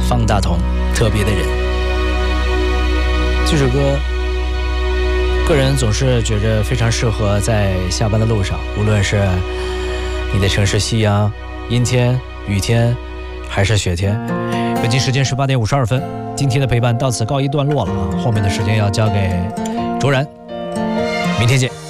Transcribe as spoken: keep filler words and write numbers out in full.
方大同，特别的人。这首歌个人总是觉着非常适合在下班的路上，无论是你的城市夕阳、阴天、雨天还是雪天。北京时间十八点五十二分，今天的陪伴到此告一段落了啊，后面的时间要交给卓然，明天见。